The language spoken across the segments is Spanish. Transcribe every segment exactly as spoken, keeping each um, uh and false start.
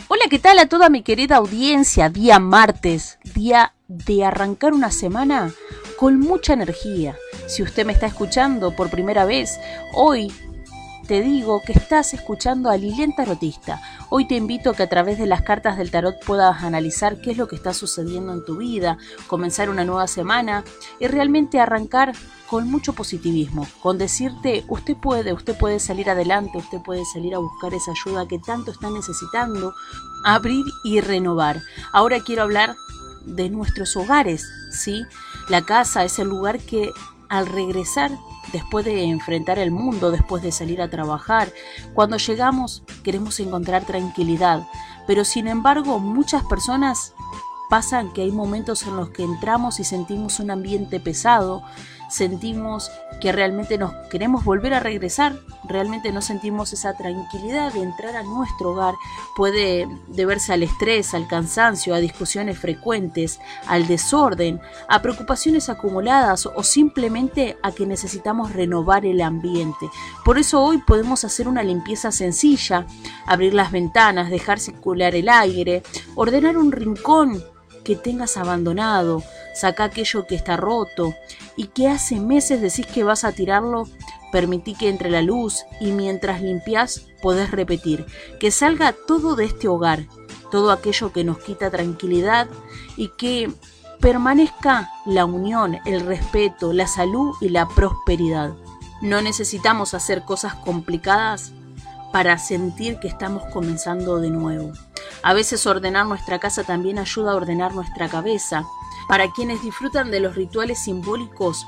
Hola, ¿qué tal a toda mi querida audiencia? Día martes, día de arrancar una semana con mucha energía. Si usted me está escuchando por primera vez, hoy te digo que estás escuchando a Lilian Tarotista. Hoy te invito a que a través de las cartas del tarot puedas analizar qué es lo que está sucediendo en tu vida, comenzar una nueva semana y realmente arrancar con mucho positivismo, con decirte, usted puede, usted puede salir adelante, usted puede salir a buscar esa ayuda que tanto está necesitando, abrir y renovar. Ahora quiero hablar de nuestros hogares, ¿sí? La casa es el lugar que al regresar, después de enfrentar el mundo, después de salir a trabajar, cuando llegamos queremos encontrar tranquilidad, pero sin embargo muchas personas pasan que hay momentos en los que entramos y sentimos un ambiente pesado, sentimos que realmente nos queremos volver a regresar, realmente no sentimos esa tranquilidad de entrar a nuestro hogar. Puede deberse al estrés, al cansancio, a discusiones frecuentes, al desorden, a preocupaciones acumuladas o simplemente a que necesitamos renovar el ambiente. Por eso hoy podemos hacer una limpieza sencilla, abrir las ventanas, dejar circular el aire, ordenar un rincón que tengas abandonado, saca aquello que está roto y que hace meses decís que vas a tirarlo. Permití que entre la luz y mientras limpias podés repetir, que salga todo de este hogar, todo aquello que nos quita tranquilidad y que permanezca la unión, el respeto, la salud y la prosperidad. No necesitamos hacer cosas complicadas para sentir que estamos comenzando de nuevo. A veces ordenar nuestra casa también ayuda a ordenar nuestra cabeza. Para quienes disfrutan de los rituales simbólicos,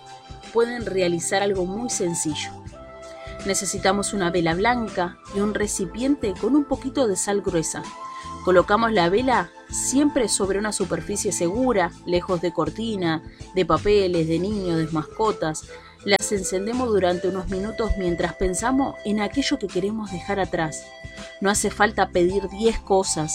pueden realizar algo muy sencillo. Necesitamos una vela blanca y un recipiente con un poquito de sal gruesa. Colocamos la vela siempre sobre una superficie segura, lejos de cortina, de papeles, de niños, de mascotas. Las encendemos durante unos minutos mientras pensamos en aquello que queremos dejar atrás. No hace falta pedir diez cosas.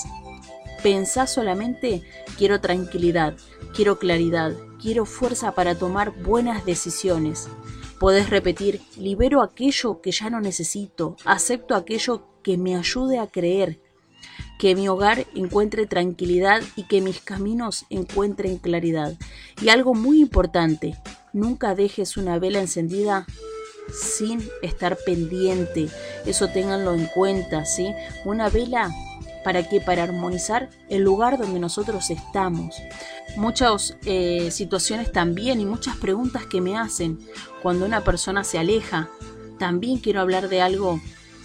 Pensá solamente, quiero tranquilidad, quiero claridad, quiero fuerza para tomar buenas decisiones. Podés repetir, libero aquello que ya no necesito, acepto aquello que me ayude a creer, que mi hogar encuentre tranquilidad y que mis caminos encuentren claridad. Y algo muy importante, nunca dejes una vela encendida sin estar pendiente. Eso ténganlo en cuenta, ¿sí? Una vela, ¿para qué? Para armonizar el lugar donde nosotros estamos. Muchas eh, situaciones también y muchas preguntas que me hacen cuando una persona se aleja. También quiero hablar de algo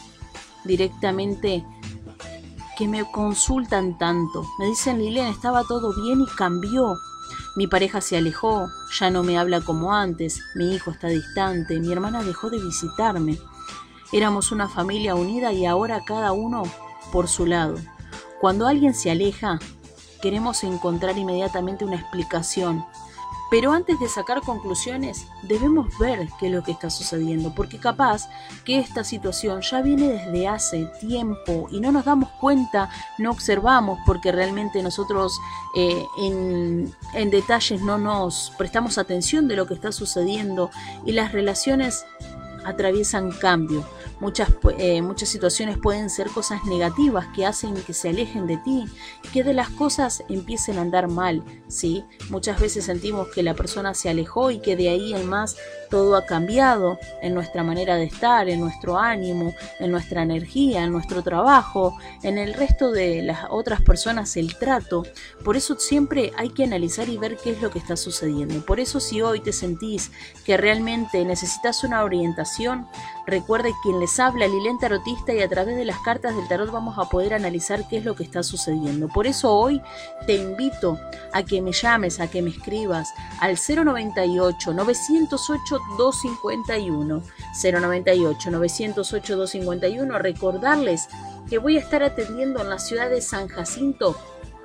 directamente que me consultan tanto. Me dicen, Lilian, estaba todo bien y cambió. Mi pareja se alejó, ya no me habla como antes, mi hijo está distante, mi hermana dejó de visitarme. Éramos una familia unida y ahora cada uno por su lado. Cuando alguien se aleja, queremos encontrar inmediatamente una explicación. Pero antes de sacar conclusiones, debemos ver qué es lo que está sucediendo, porque capaz que esta situación ya viene desde hace tiempo y no nos damos cuenta, no observamos, porque realmente nosotros eh, en, en detalles no nos prestamos atención de lo que está sucediendo y las relaciones atraviesan cambio. Muchas, eh, muchas situaciones pueden ser cosas negativas que hacen que se alejen de ti, que de las cosas empiecen a andar mal, ¿sí? Muchas veces sentimos que la persona se alejó y que de ahí en más todo ha cambiado en nuestra manera de estar, en nuestro ánimo, en nuestra energía, en nuestro trabajo, en el resto de las otras personas, el trato. Por eso siempre hay que analizar y ver qué es lo que está sucediendo. Por eso si hoy te sentís que realmente necesitas una orientación, recuerde quien les habla, Lilian Tarotista, y a través de las cartas del tarot vamos a poder analizar qué es lo que está sucediendo. Por eso hoy te invito a que me llames, a que me escribas al cero noventa y ocho, novecientos ocho, doscientos cincuenta y uno, cero noventa y ocho, novecientos ocho, doscientos cincuenta y uno. Recordarles que voy a estar atendiendo en la ciudad de San Jacinto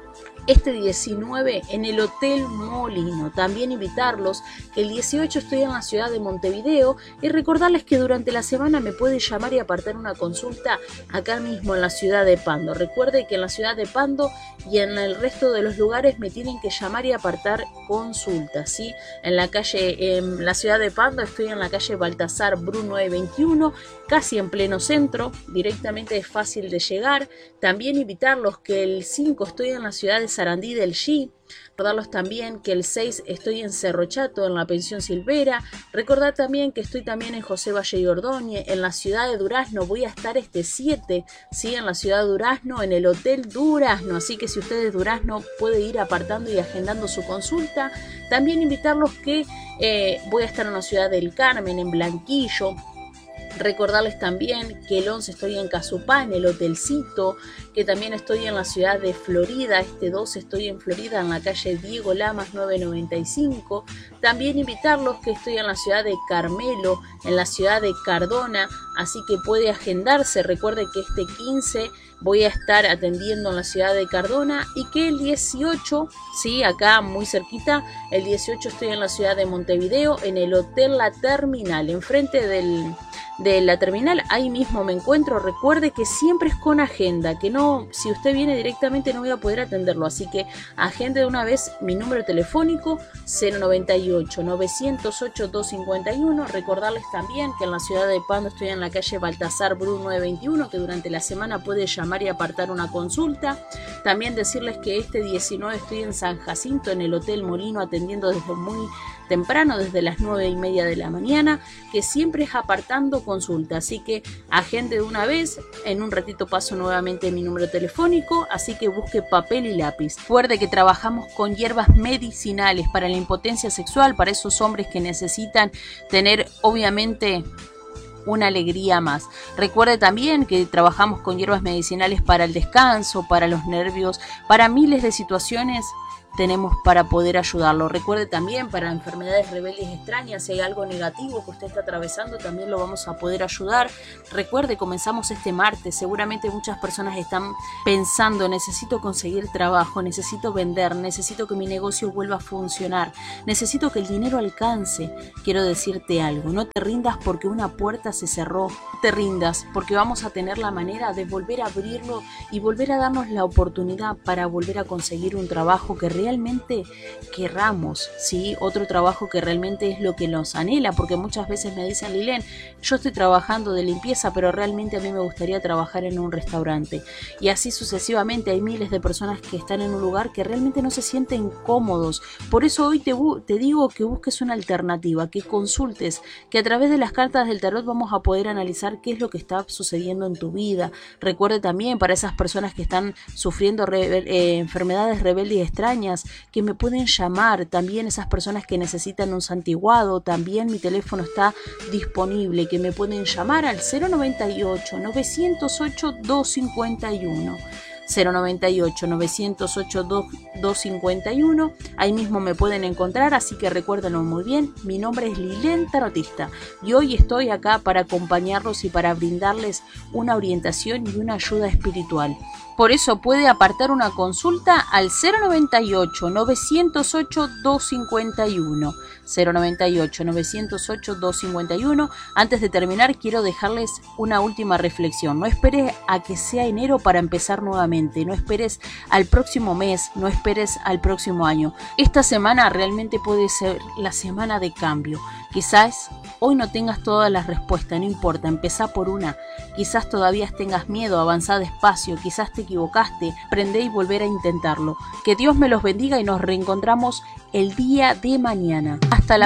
este diecinueve en el Hotel Molino. También invitarlos que el dieciocho estoy en la ciudad de Montevideo y recordarles que durante la semana me pueden llamar y apartar una consulta acá mismo en la ciudad de Pando. Recuerde que en la ciudad de Pando y en el resto de los lugares me tienen que llamar y apartar consultas, ¿sí? En la calle, en la ciudad de Pando estoy en la calle Baltasar Bru nueve veintiuno, casi en pleno centro, directamente es fácil de llegar. También invitarlos que el cinco estoy en la ciudad de Sarandí del G. Recordarlos también que el seis estoy en Cerro Chato, en la Pensión Silvera. Recordar también que estoy también en José Valle y Ordóñez, en la ciudad de Durazno. Voy a estar este siete, ¿sí? En la ciudad de Durazno, en el Hotel Durazno. Así que si ustedes Durazno puede ir apartando y agendando su consulta. También invitarlos que eh, voy a estar en la ciudad del Carmen, en Blanquillo. Recordarles también que el once estoy en Casupá, en el Hotelcito, que también estoy en la ciudad de Florida, este doce estoy en Florida, en la calle Diego Lamas nueve noventa y cinco. También invitarlos que estoy en la ciudad de Carmelo, en la ciudad de Cardona, así que puede agendarse. Recuerde que este quince voy a estar atendiendo en la ciudad de Cardona y que el dieciocho, sí, acá muy cerquita, el dieciocho estoy en la ciudad de Montevideo, en el Hotel La Terminal, enfrente del... de la terminal, ahí mismo me encuentro. Recuerde que siempre es con agenda, que no, si usted viene directamente no voy a poder atenderlo, así que agende de una vez mi número telefónico cero noventa y ocho, novecientos ocho, doscientos cincuenta y uno. Recordarles también que en la ciudad de Pando estoy en la calle Baltasar Bru nueve veintiuno, que durante la semana puede llamar y apartar una consulta. También decirles que este diecinueve estoy en San Jacinto, en el Hotel Molino, atendiendo desde muy temprano, desde las nueve y media de la mañana, que siempre es apartando consulta, así que agende de una vez. En un ratito paso nuevamente mi número telefónico, así que busque papel y lápiz. Recuerde que trabajamos con hierbas medicinales para la impotencia sexual, para esos hombres que necesitan tener obviamente una alegría más. Recuerde también que trabajamos con hierbas medicinales para el descanso, para los nervios, para miles de situaciones tenemos para poder ayudarlo. Recuerde también para enfermedades rebeldes extrañas, si hay algo negativo que usted está atravesando, también lo vamos a poder ayudar. Recuerde, comenzamos este martes, seguramente muchas personas están pensando, necesito conseguir trabajo, necesito vender, necesito que mi negocio vuelva a funcionar, necesito que el dinero alcance. Quiero decirte algo, no te rindas porque una puerta se cerró, no te rindas porque vamos a tener la manera de volver a abrirlo y volver a darnos la oportunidad para volver a conseguir un trabajo que realmente realmente querramos, ¿sí? Otro trabajo que realmente es lo que nos anhela, porque muchas veces me dicen, Lilén, yo estoy trabajando de limpieza, pero realmente a mí me gustaría trabajar en un restaurante. Y así sucesivamente hay miles de personas que están en un lugar que realmente no se sienten cómodos. Por eso hoy te, te digo que busques una alternativa, que consultes, que a través de las cartas del tarot vamos a poder analizar qué es lo que está sucediendo en tu vida. Recuerde también para esas personas que están sufriendo re, eh, enfermedades rebeldes y extrañas, que me pueden llamar. También esas personas que necesitan un santiguado, también mi teléfono está disponible, que me pueden llamar al cero noventa y ocho, novecientos ocho, doscientos cincuenta y uno. cero noventa y ocho, novecientos ocho, doscientos cincuenta y uno. Ahí mismo me pueden encontrar, así que recuérdenlo muy bien. Mi nombre es Lilén Tarotista y hoy estoy acá para acompañarlos y para brindarles una orientación y una ayuda espiritual. Por eso puede apartar una consulta al cero noventa y ocho, novecientos ocho, doscientos cincuenta y uno. cero noventa y ocho, novecientos ocho, doscientos cincuenta y uno. Antes de terminar, quiero dejarles una última reflexión. No esperes a que sea enero para empezar nuevamente. No esperes al próximo mes, no esperes al próximo año. Esta semana realmente puede ser la semana de cambio. Quizás hoy no tengas todas las respuestas, no importa, empezá por una. Quizás todavía tengas miedo, avanzá despacio, quizás te equivocaste, aprendé y volver a intentarlo. Que Dios me los bendiga y nos reencontramos el día de mañana. Hasta la